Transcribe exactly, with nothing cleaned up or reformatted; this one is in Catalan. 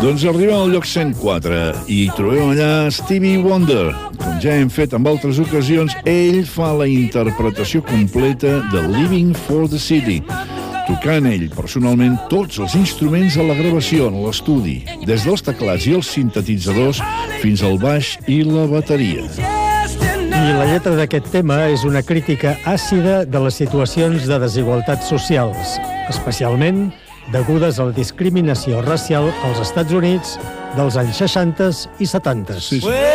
Doncs arribem al lloc cent quatre i trobem allà Stevie Wonder. Com ja hem fet en altres ocasions, ell fa la interpretació completa de Living for the City, tocant ell personalment tots els instruments a la gravació en l'estudi, des dels teclats i els sintetitzadors fins al baix i la bateria. I la lletra d'aquest tema és una crítica àcida de les situacions de desigualtats socials, especialment degudes a la discriminació racial als Estats Units dels anys seixanta i setanta. Sí, sí.